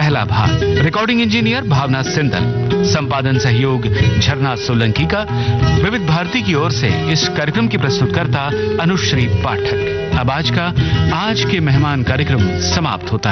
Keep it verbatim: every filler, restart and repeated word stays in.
पहला भाग। Recording engineer भावना सिंदल, संपादन सहयोग झरना सोलंकी का। विविध भारती की ओर से इस कार्यक्रम की प्रस्तुतकर्ता अनुश्री पाठक। अब आज का आज के मेहमान कार्यक्रम समाप्त होता है।